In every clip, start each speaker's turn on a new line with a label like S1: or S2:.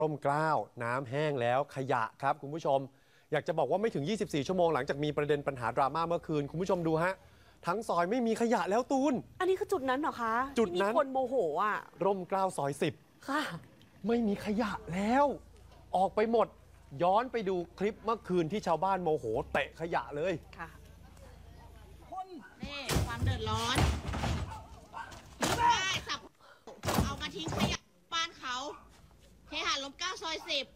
S1: ร่มเกล้าน้ำแห้งแล้วขยะครับคุณผู้ชมอยากจะบอกว่าไม่ถึง24ชั่วโมงหลังจากมีประเด็นปัญหาดราม่าเมื่อคืนคุณผู้ชมดูฮะทั้งซอยไม่มีขยะแล้วตูน
S2: อันนี้คือจุดนั้นเหรอคะ
S1: จุดนั้น
S2: คนโมโหอ่ะ
S1: ร่มเกล้าซอย10
S2: ค่ะ
S1: ไม่มีขยะแล้วออกไปหมดย้อนไปดูคลิปเมื่อคืนที่ชาวบ้านโมโหเตะขยะเลย
S2: ค่ะ
S3: นี่ความเดือดร้อนได้สับเอามาทิ้งขยะบ้านเขาเคหะลมเก้าซอย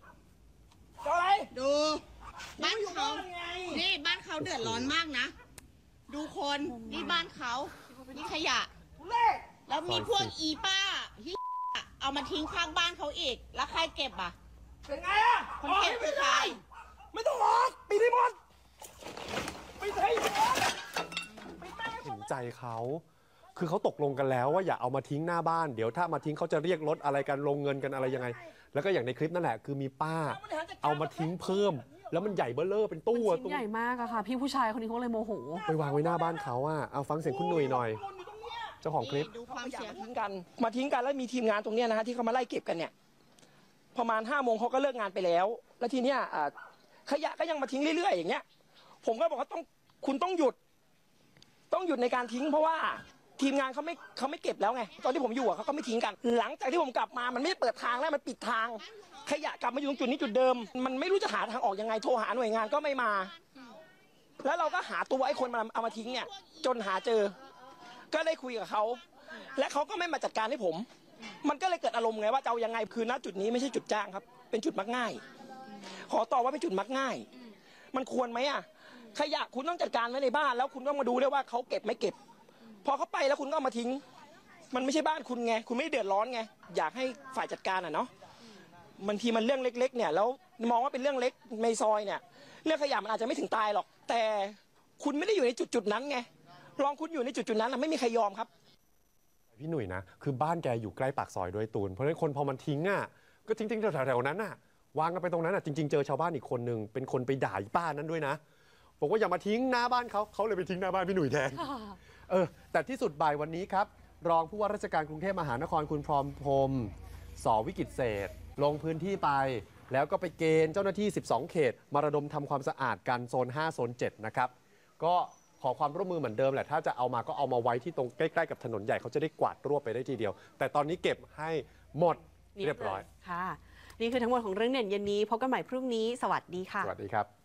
S3: 10
S4: อะไร
S3: ดูบ้านเขานี่บ้านเขาเดือดร้อนมากนะดูคนนี่บ้านเขานี่ขยะแล้วมีพวกอีป้าที่เอามาทิ้งข้างบ้านเขาอีกแล้วใครเก็บอ่ะ
S4: เป็นไงอ่ะ
S3: คนเก็บคือใคร
S4: ไม่ต้องออกปิดให้หมดปิดให้หมด
S1: เห็นใจเขาคือเขาตกลงกันแล้วว่าอย่าเอามาทิ้งหน้าบ้านเดี๋ยวถ้ามาทิ้งเขาจะเรียกรถอะไรกันลงเงินกันอะไรยังไงแล้วก็อย่างในคลิปนั่นแหละคือมีป้าเอามาทิ้งเพิ่มแล้วมันใหญ่เบ้อเร่อเป็นตู้
S2: ชิ้นใหญ่มากอะค่ะพี่ผู้ชายคนนี้เขาเลยโมโห
S1: ไปวางไว้หน้าบ้านเขาอะเอาฟังเสียงคุณหนุ่ยหน่อยเจ้าของคลิป
S3: ดูความเสีย
S4: ทิ้งกันแล้วมีทีมงานตรงนี้นะฮะที่เขามาไล่เก็บกันเนี่ยประมาณ5 โมงเขาก็เลิกงานไปแล้วแล้วทีเนี้ยขยะก็ยังมาทิ้งเรื่อยๆอย่างเงี้ยผมก็บอกว่าคุณต้องหยุดในการทิ้งเพราะว่าทีมงานเขาไม่เก็บแล้วไงตอนที่ผมอยู่เขาก็ไม่ทิ้งกันหลังจากที่ผมกลับมามันไม่เปิดทางแล้วมันปิดทางขยะกลับมาอยู่ตรงจุดนี้จุดเดิมมันไม่รู้จะหาทางออกยังไงโทรหาหน่วยงานก็ไม่มาแล้วเราก็หาตัวไอ้คนเอามาทิ้งเนี่ยจนหาเจอก็ได้คุยกับเขาและเขาก็ไม่มาจัดการให้ผมมันก็เลยเกิดอารมณ์ไงว่าจะเอายังไงคือณจุดนี้ไม่ใช่จุดจ้างครับเป็นจุดมักง่ายขอตอบว่าเป็นจุดมักง่ายมันควรไหมอ่ะขยะคุณต้องจัดการไว้ในบ้านแล้วคุณต้องมาดูด้วยว่าเขาเก็บไม่เก็บพอเขาไปแล้วคุณก็เอามาทิ้งมันไม่ใช่บ้านคุณไงคุณไม่ได้เดือดร้อนไงอยากให้ฝ่ายจัดการเนาะบางทีมันเรื่องเล็กๆเนี่ยแล้วมองว่าเป็นเรื่องเล็กในซอยเนี่ยเรื่องขยะมันอาจจะไม่ถึงตายหรอกแต่คุณไม่ได้อยู่ในจุดนั้นไงลองคุณอยู่ในจุดนั้นไม่มีใครยอมครับ
S1: พี่หนุ่ยนะคือบ้านแกอยู่ใกล้ปากซอยด้วยตูนเพราะฉะนั้นคนพอมันทิ้งอ่ะก็ทิ้งแถวๆนั้นอ่ะวางกันไปตรงนั้นอ่ะจริงๆเจอชาวบ้านอีกคนนึงเป็นคนไปด่าป้านั้นด้วยนะบอกว่าอย่ามาทิ้งหน้าบ้านเขาเลยไปทิ้งหน้าบ้านพี่หนุ่ยแทนแต่ที่สุดบ่ายวันนี้ครับรองผู้ว่าราชการกรุงเทพมหานครคุณพร้อมพรหมสวิกิตเศษลงพื้นที่ไปแล้วก็ไปเกณฑ์เจ้าหน้าที่12เขตมาระดมทำความสะอาดกันโซน5โซน7นะครับก็ขอความร่วมมือเหมือนเดิมแหละถ้าจะเอามาก็เอามาไว้ที่ตรงใกล้ๆกับถนนใหญ่เขาจะได้กวาดรวบไปได้ทีเดียวแต่ตอนนี้เก็บให้หมดเรียบร้อย
S2: ค่ะนี่คือทั้งหมดของเรื่องเด่นเย็นนี้พบกันใหม่พรุ่งนี้สวัสดีค่ะ
S1: สวัสดีครับ